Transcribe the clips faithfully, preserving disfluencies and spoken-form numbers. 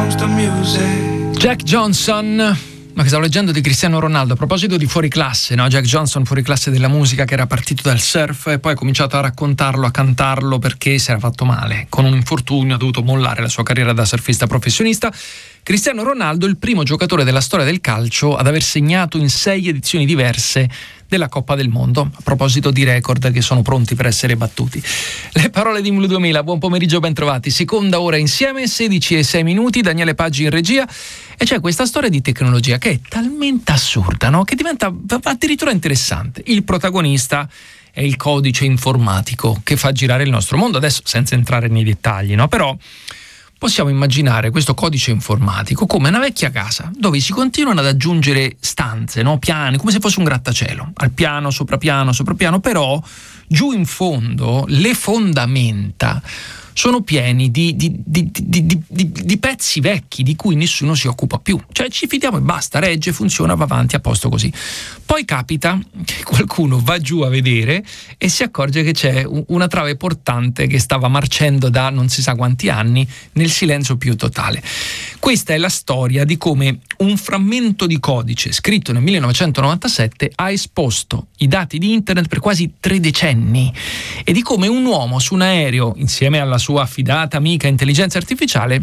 Jack Johnson. Ma che stavo leggendo di Cristiano Ronaldo a proposito di fuori classe, no? Jack Johnson, fuori classe della musica, che era partito dal surf e poi ha cominciato a raccontarlo, a cantarlo perché si era fatto male. Con un infortunio ha dovuto mollare la sua carriera da surfista professionista. Cristiano Ronaldo è il primo giocatore della storia del calcio ad aver segnato in sei edizioni diverse della Coppa del Mondo, a proposito di record che sono pronti per essere battuti. Le parole di Mlu duemila, buon pomeriggio, ben trovati. Seconda ora insieme, sedici e sei minuti, Daniele Paggi in regia, e c'è questa storia di tecnologia che è talmente assurda, no? Che diventa addirittura interessante. Il protagonista è il codice informatico che fa girare il nostro mondo, adesso senza entrare nei dettagli, no? Però possiamo immaginare questo codice informatico come una vecchia casa dove si continuano ad aggiungere stanze, no? Piani, come se fosse un grattacielo, al piano, sopra piano, sopra piano, però giù in fondo le fondamenta sono pieni di, di, di, di, di, di, di pezzi vecchi di cui nessuno si occupa più. Cioè ci fidiamo e basta, regge, funziona, va avanti, a posto così. Poi capita che qualcuno va giù a vedere e si accorge che c'è una trave portante che stava marcendo da non si sa quanti anni nel silenzio più totale. Questa è la storia di come un frammento di codice scritto nel millenovecentonovantasette ha esposto i dati di internet per quasi tre decenni e di come un uomo su un aereo, insieme alla sua affidata amica intelligenza artificiale,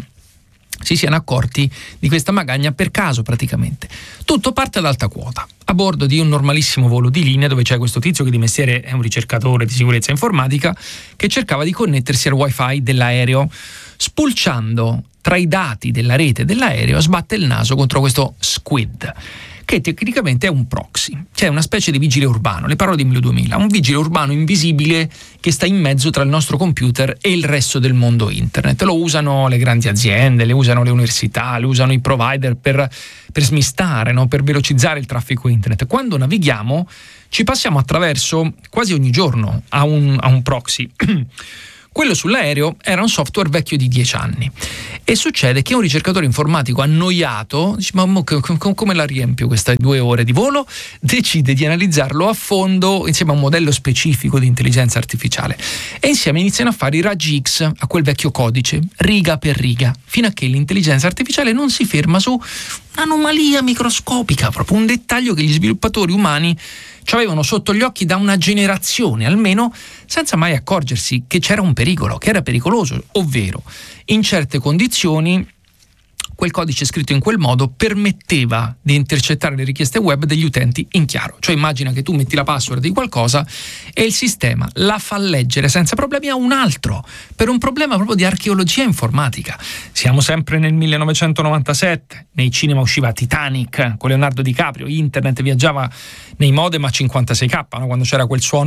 si siano accorti di questa magagna per caso praticamente. Tutto parte ad alta quota, a bordo di un normalissimo volo di linea dove c'è questo tizio che di mestiere è un ricercatore di sicurezza informatica che cercava di connettersi al wifi dell'aereo. Spulciando tra i dati della rete dell'aereo sbatte il naso contro questo Squid, che tecnicamente è un proxy, cioè una specie di vigile urbano. Le parole di Mlu duemila, un vigile urbano invisibile che sta in mezzo tra il nostro computer e il resto del mondo internet. Lo usano le grandi aziende, le usano le università, le usano i provider per, per smistare, no? Per velocizzare il traffico internet. Quando navighiamo ci passiamo attraverso quasi ogni giorno a un, a un proxy. Quello sull'aereo era un software vecchio di dieci anni e succede che un ricercatore informatico annoiato dice: ma mo, come la riempio queste due ore di volo? Decide di analizzarlo a fondo insieme a un modello specifico di intelligenza artificiale e insieme iniziano a fare i raggi X a quel vecchio codice, riga per riga, fino a che l'intelligenza artificiale non si ferma su un'anomalia microscopica, proprio un dettaglio che gli sviluppatori umani ci avevano sotto gli occhi da una generazione almeno, senza mai accorgersi che c'era un pericolo, che era pericoloso, ovvero in certe condizioni quel codice scritto in quel modo permetteva di intercettare le richieste web degli utenti in chiaro. Cioè immagina che tu metti la password di qualcosa e il sistema la fa leggere senza problemi a un altro, per un problema proprio di archeologia informatica. Siamo sempre nel millenovecentonovantasette, nei cinema usciva Titanic con Leonardo DiCaprio, internet viaggiava nei modem a cinquantasei K, no? Quando c'era quel suono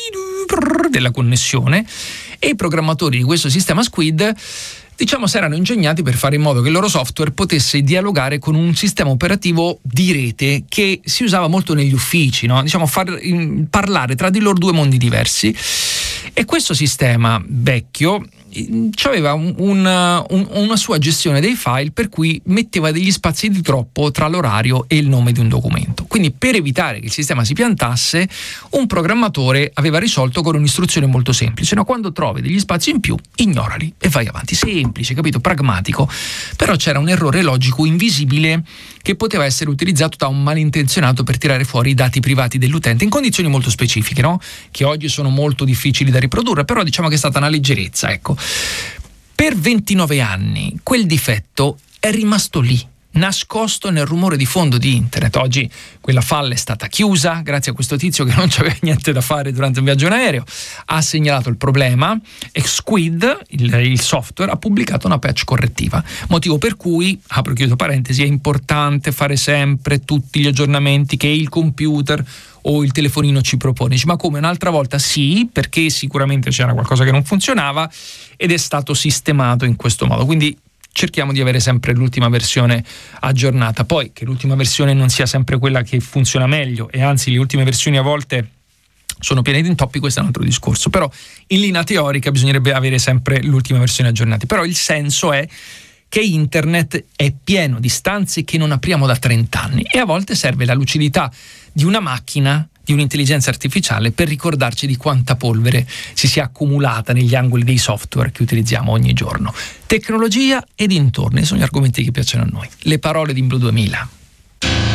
della connessione, e i programmatori di questo sistema Squid diciamo si erano ingegnati per fare in modo che il loro software potesse dialogare con un sistema operativo di rete che si usava molto negli uffici, no? Diciamo far in, parlare tra di loro due mondi diversi. E questo sistema vecchio aveva un, un, un, una sua gestione dei file per cui metteva degli spazi di troppo tra l'orario e il nome di un documento. Quindi per evitare che il sistema si piantasse, un programmatore aveva risolto con un'istruzione molto semplice: no, quando trovi degli spazi in più, ignorali e vai avanti. Semplice, capito? Pragmatico. Però c'era un errore logico invisibile che poteva essere utilizzato da un malintenzionato per tirare fuori i dati privati dell'utente in condizioni molto specifiche, no? Che oggi sono molto difficili da riprodurre, però diciamo che è stata una leggerezza, ecco. Per ventinove anni quel difetto è rimasto lì, nascosto nel rumore di fondo di internet. Oggi quella falla è stata chiusa grazie a questo tizio che non c'aveva niente da fare durante un viaggio in aereo, ha segnalato il problema e Squid, il, il software, ha pubblicato una patch correttiva, motivo per cui, apro e chiudo parentesi, è importante fare sempre tutti gli aggiornamenti che il computer o il telefonino ci propone. Dici, ma come, un'altra volta? Sì, perché sicuramente c'era qualcosa che non funzionava ed è stato sistemato in questo modo. Quindi cerchiamo di avere sempre l'ultima versione aggiornata. Poi che l'ultima versione non sia sempre quella che funziona meglio, e anzi le ultime versioni a volte sono piene di intoppi, questo è un altro discorso. Però in linea teorica bisognerebbe avere sempre l'ultima versione aggiornata. Però il senso è che internet è pieno di stanze che non apriamo da trenta anni e a volte serve la lucidità di una macchina di un'intelligenza artificiale per ricordarci di quanta polvere si sia accumulata negli angoli dei software che utilizziamo ogni giorno. Tecnologia e dintorni sono gli argomenti che piacciono a noi. Le parole di Blue duemila.